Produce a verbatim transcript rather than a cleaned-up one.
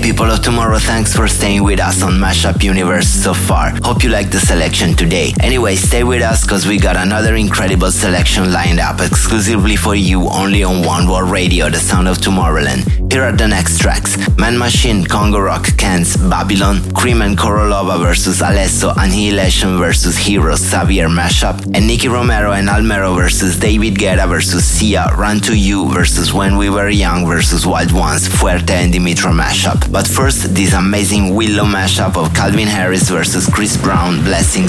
people of tomorrow, thanks for staying with us on Mashup Universe so far. Hope you like the selection today. Anyway, stay with us cause we got another incredible selection lined up exclusively for you only on One World Radio, the sound of Tomorrowland. Here are the next tracks: Man Machine, Congo Rock, Kens, Babylon, Cream and Korolova versus Alesso, Annihilation versus Heroes, Xavier Mashup, and Nicky Romero and Almero versus David Guetta versus Sia, Run to You versus When We Were Young versus Wild Ones, Fuerte and Dimitro Mashup. But first, this amazing Willow mashup of Calvin Harris versus Chris Brown, Blessings